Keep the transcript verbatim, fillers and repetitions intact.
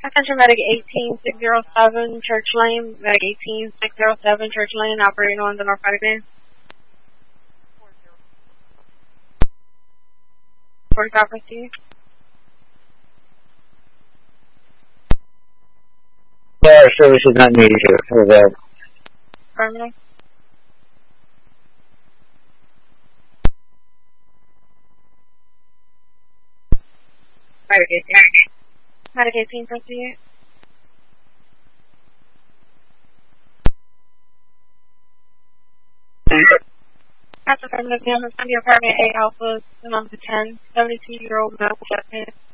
Attention Medic eighteen six oh seven Church Lane, Medic eighteen six oh seven Church Lane, operating on the Narcotic Lane. forty-five proceed. Yeah, service is not needed here. For that. Affirmative. Medic eighteen. Medic eighteen proceed. That's affirmative. Damage on the apartment eight Alpha, number ten, seventy-two year old male chest pain.